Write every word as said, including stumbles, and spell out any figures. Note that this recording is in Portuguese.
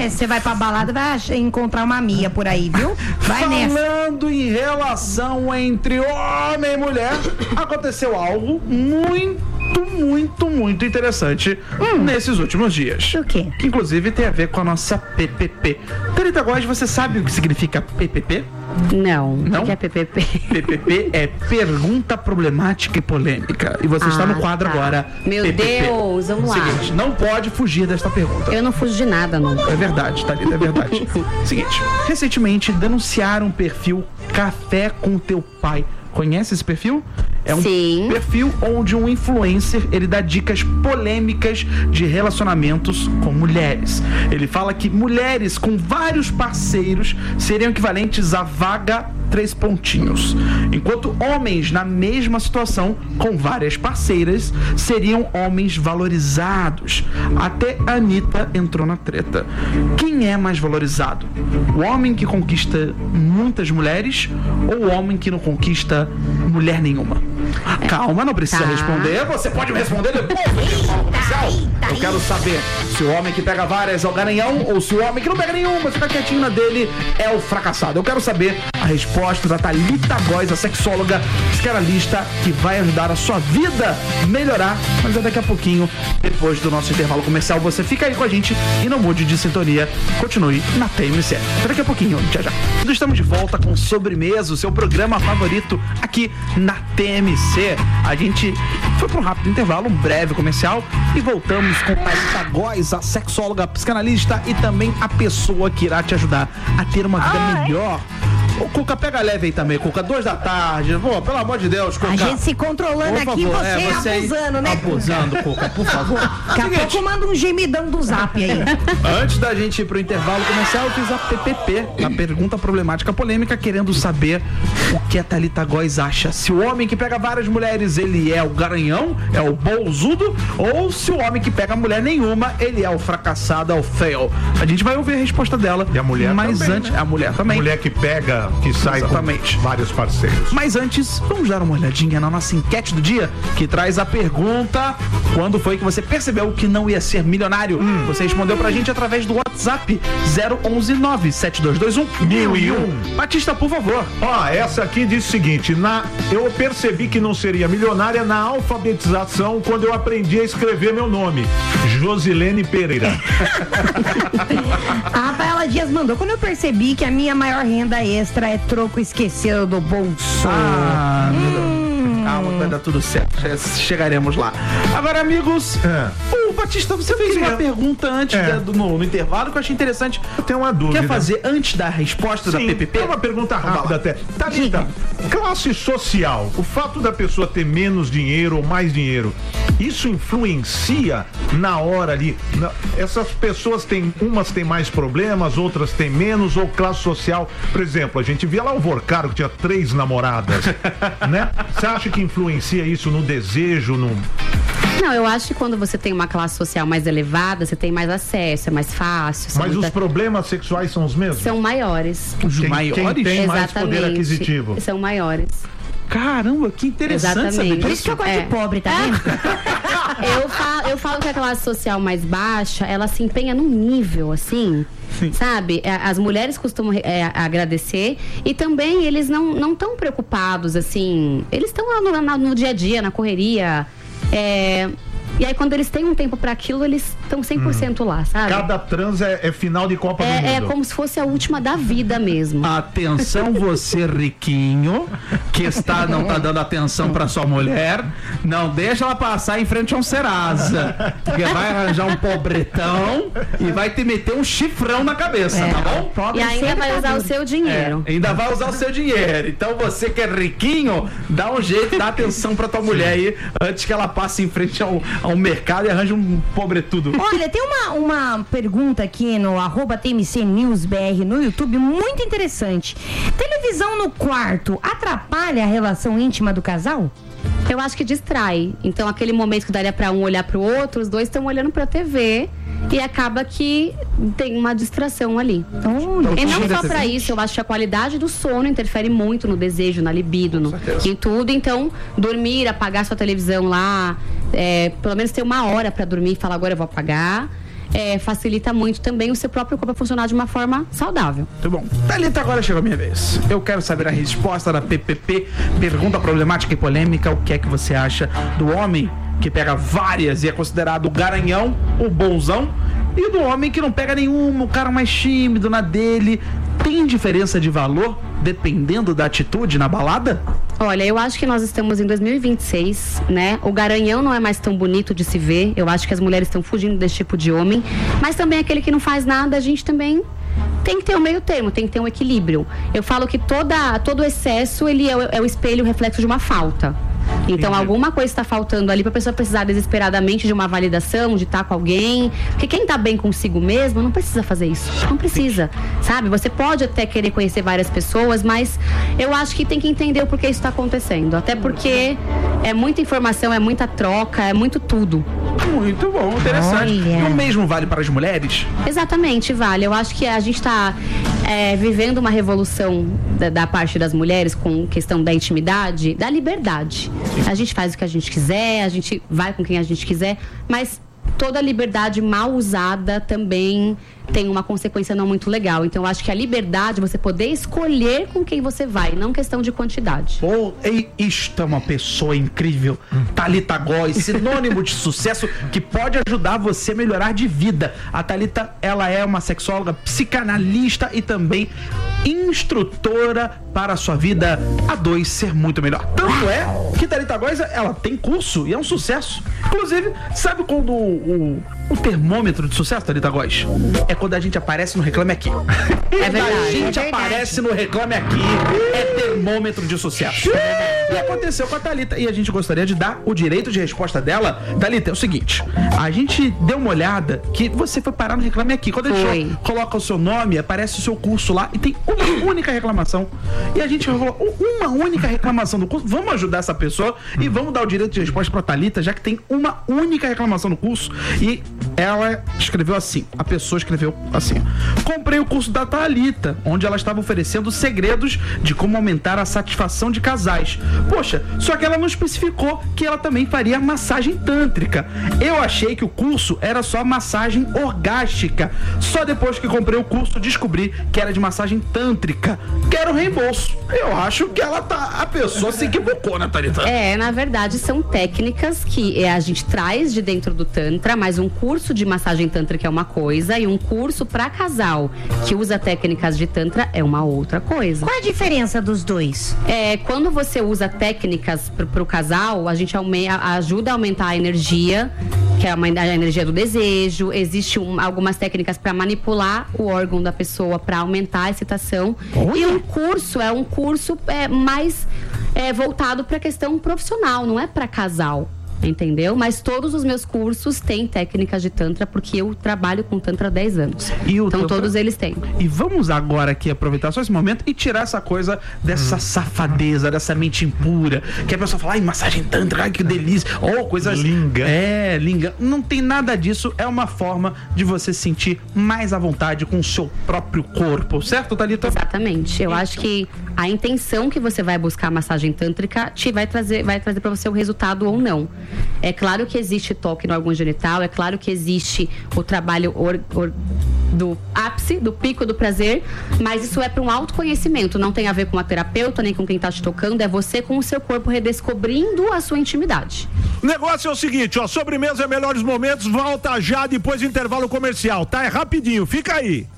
É, você vai pra balada, vai encontrar uma Mia por aí, viu? Vai Falando nessa. Falando em relação entre homem e mulher, aconteceu algo muito, muito, muito interessante hum. nesses últimos dias. O quê? Que inclusive tem a ver com a nossa P P P. Thalita Góes, você sabe o que significa P P P? Não. Não? O que é P P P? P P P é Pergunta Problemática e Polêmica. E você ah, está no quadro tá. agora. Meu P P P. Deus, vamos lá. Seguinte, não pode fugir desta pergunta. Eu não fujo de nada, não. É verdade, Thalita, é verdade. Seguinte, recentemente denunciaram um perfil Café com Teu Pai. Conhece esse perfil? É um Sim. perfil onde um influencer, ele dá dicas polêmicas de relacionamentos com mulheres. Ele fala que mulheres com vários parceiros seriam equivalentes a vaga três pontinhos, enquanto homens na mesma situação com várias parceiras seriam homens valorizados. Até a Anitta entrou na treta. Quem é mais valorizado? O homem que conquista muitas mulheres ou o homem que não conquista mulher nenhuma? É. Calma, não precisa tá. responder. Você pode me responder depois. Eita, Eu quero saber se o homem que pega várias é o garanhão ou se o homem que não pega nenhuma, fica quietinho na dele, é o fracassado. Eu quero saber a resposta da Thalita Góes, a sexóloga psicanalista que vai ajudar a sua vida a melhorar, mas é daqui a pouquinho, depois do nosso intervalo comercial. Você fica aí com a gente e não mude de sintonia. Continue na T M C. Até daqui a pouquinho, já já. Estamos de volta com Sobremesa, o seu programa favorito aqui na T M C. A gente foi para um rápido intervalo, um breve comercial, e voltamos com Thalita Góes, a sexóloga psicanalista e também a pessoa que irá te ajudar a ter uma vida Ai. melhor. Ô, Cuca, pega leve aí também, Cuca. Duas da tarde. Pô, pelo amor de Deus, Cuca. A gente se controlando aqui, você, é, você abusando, né, abusando, Cuca, por favor. Daqui a pouco manda um gemidão do Zap aí. Antes da gente ir pro intervalo comercial, eu fiz a P P P, a Pergunta Problemática Polêmica, querendo saber o que a Thalita Góes acha. Se o homem que pega várias mulheres, ele é o garanhão, é o bolzudo, ou se o homem que pega mulher nenhuma, ele é o fracassado, é o fail. A gente vai ouvir a resposta dela. E a mulher mas também, antes, né? A mulher também. A mulher que pega, que sai Exatamente. com vários parceiros. Mas antes, vamos dar uma olhadinha na nossa enquete do dia, que traz a pergunta: quando foi que você percebeu que não ia ser milionário? Hum. Você respondeu pra gente através do WhatsApp zero onze nove sete dois dois um mil e um. Batista, por favor. Ó, essa aqui diz o seguinte: na, eu percebi que não seria milionária na alfabetização quando eu aprendi a escrever meu nome. Josilene Pereira. A Rafaela Dias mandou: quando eu percebi que a minha maior renda extra é troco esquecido do bolso. Ah, hum. Calma, vai dar tudo certo. Chegaremos lá. Agora, amigos, é. o Batista, você fez uma pergunta antes é. do, no, no intervalo que eu achei interessante. Eu tenho uma dúvida. Quer fazer antes da resposta Sim, da P P P? É uma pergunta rápida até. Thalita, classe social, o fato da pessoa ter menos dinheiro ou mais dinheiro, isso influencia na hora ali? Na, essas pessoas têm, umas têm mais problemas, outras têm menos, ou classe social, por exemplo, a gente via lá o Vorcaro que tinha três namoradas, né? Você acha que influencia isso no desejo, no... Não, eu acho que quando você tem uma classe social mais elevada, você tem mais acesso, é mais fácil. Mas muita... os problemas sexuais são os mesmos? São maiores. Os quem, maiores? Quem tem Exatamente. mais poder aquisitivo? São maiores. Caramba, que interessante. Exatamente. Por isso que eu gosto é. de pobre, tá vendo? eu, falo, eu falo que a classe social mais baixa, ela se empenha num nível, assim... Sim. Sabe? As mulheres costumam é, agradecer e também eles não estão preocupados, assim, eles estão lá no, no dia a dia, na correria, é... E aí, quando eles têm um tempo para aquilo, eles estão cem por cento hum. lá, sabe? Cada trans é, é final de Copa é, do Mundo. É como se fosse a última da vida mesmo. Atenção, você riquinho, que está, não está dando atenção para sua mulher, não deixa ela passar em frente a um Serasa, porque vai arranjar um pobretão e vai te meter um chifrão na cabeça, é. tá bom? Pobre e ainda vai usar o seu dinheiro. É, ainda vai usar o seu dinheiro. Então, você que é riquinho, dá um jeito, dá atenção para tua Sim. mulher aí, antes que ela passe em frente ao ao mercado e arranja um pobretudo. Olha, tem uma, uma pergunta aqui no arroba T M C News B R no YouTube muito interessante. Televisão no quarto atrapalha a relação íntima do casal? Eu acho que distrai. Então, aquele momento que daria pra um olhar pro outro, os dois estão olhando pra T V e acaba que tem uma distração ali. Oh, e não só pra isso, eu acho que a qualidade do sono interfere muito no desejo, na libido, no, em tudo. Então, dormir, apagar sua televisão lá, é, pelo menos ter uma hora pra dormir e falar, agora eu vou apagar. é, facilita muito também o seu próprio corpo a funcionar de uma forma saudável. Muito bom. Thalita, agora chegou a minha vez. Eu quero saber a resposta da P P P. Pergunta problemática e polêmica. O que é que você acha do homem que pega várias e é considerado o garanhão, o bonzão, e do homem que não pega nenhuma, o cara mais tímido na dele? Tem diferença de valor dependendo da atitude na balada? Olha, eu acho que nós estamos em dois mil e vinte e seis, né? O garanhão não é mais tão bonito de se ver. Eu acho que as mulheres estão fugindo desse tipo de homem. Mas também aquele que não faz nada, a gente também tem que ter um meio termo, tem que ter um equilíbrio. Eu falo que toda, todo excesso, ele é o, é o espelho, o reflexo de uma falta. Então, Entendi. alguma coisa está faltando ali para a pessoa precisar desesperadamente de uma validação, de estar com alguém. Porque quem está bem consigo mesmo não precisa fazer isso. Não precisa, sabe? Você pode até querer conhecer várias pessoas, mas eu acho que tem que entender o porquê isso está acontecendo. Até porque é muita informação, é muita troca, é muito tudo. Muito bom, interessante. Olha. E o mesmo vale para as mulheres? Exatamente, vale. Eu acho que a gente está é, vivendo uma revolução da, da parte das mulheres com questão da intimidade, da liberdade. A gente faz o que a gente quiser, a gente vai com quem a gente quiser, mas toda liberdade mal usada também tem uma consequência não muito legal. Então, eu acho que a liberdade, você poder escolher com quem você vai, não questão de quantidade. Oh, ei, isto é uma pessoa incrível. Thalita Góes, sinônimo de sucesso que pode ajudar você a melhorar de vida. A Thalita, ela é uma sexóloga, psicanalista e também instrutora para a sua vida a dois ser muito melhor. Tanto é que Thalita Góes, ela tem curso e é um sucesso. Inclusive, sabe quando o, o, o termômetro de sucesso, Thalita Góes? É quando a gente aparece no Reclame Aqui. É verdade. A gente é verdade. aparece no Reclame Aqui, é termômetro de sucesso. E aconteceu com a Thalita. E a gente gostaria de dar o direito de resposta dela. Thalita, é o seguinte: a gente deu uma olhada que você foi parar no Reclame Aqui. Quando a gente foi. coloca o seu nome, aparece o seu curso lá e tem uma única reclamação. E a gente falou, uma única reclamação do curso. Vamos ajudar essa pessoa e vamos dar o direito de resposta pra Thalita, já que tem uma única reclamação no curso. E ela escreveu assim, a pessoa escreveu assim: comprei o curso da Thalita, onde ela estava oferecendo segredos de como aumentar a satisfação de casais. Poxa, só que ela não especificou que ela também faria massagem tântrica. Eu achei que o curso era só massagem orgástica. Só depois que comprei o curso descobri que era de massagem tântrica. Quero reembolso. Eu acho que ela tá, a pessoa se equivocou, né, Thalita? É, na verdade são técnicas que a gente traz de dentro do Tantra, mas um curso de massagem tântrica é uma coisa e um curso para casal que usa técnicas de Tantra é uma outra coisa. Qual a diferença dos dois? É, quando você usa técnicas para o casal, a gente aume- ajuda a aumentar a energia, que é a, a energia do desejo. Existem um, algumas técnicas para manipular o órgão da pessoa, para aumentar a excitação. Olha. E um curso é um curso é, mais é, voltado para a questão profissional, não é para casal. Entendeu? Mas todos os meus cursos têm técnicas de Tantra, porque eu trabalho com Tantra há dez anos. E o então tantra... todos eles têm. E vamos agora aqui aproveitar só esse momento e tirar essa coisa dessa hum. safadeza, dessa mente impura, que a pessoa fala, ai, massagem Tantra, ai, que delícia, ou oh, coisas... Linga. É, linga. Não tem nada disso, é uma forma de você se sentir mais à vontade com o seu próprio corpo, certo, Thalita? Exatamente. Eu acho que a intenção que você vai buscar a massagem tântrica te vai trazer, vai trazer para você o resultado ou não. É claro que existe toque no órgão genital, é claro que existe o trabalho or, or, do ápice, do pico do prazer, mas isso é para um autoconhecimento, não tem a ver com a terapeuta, nem com quem está te tocando, é você com o seu corpo redescobrindo a sua intimidade. O negócio é o seguinte, ó, sobremesa é melhores momentos, volta já depois do intervalo comercial, tá? É rapidinho, fica aí.